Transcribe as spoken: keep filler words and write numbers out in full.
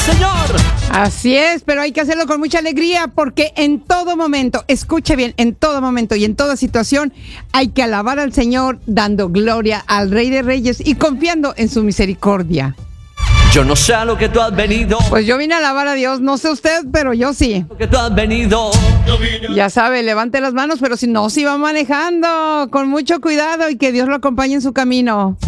Señor. Así es, pero hay que hacerlo con mucha alegría porque en todo momento, escuche bien, en todo momento y en toda situación hay que alabar al Señor dando gloria al Rey de Reyes y confiando en su misericordia. Yo no sé a lo que tú has venido. Pues yo vine a alabar a Dios, no sé usted, pero yo sí. Lo que tú has venido. Ya sabe, levante las manos, pero si no, si va manejando, con mucho cuidado y que Dios lo acompañe en su camino.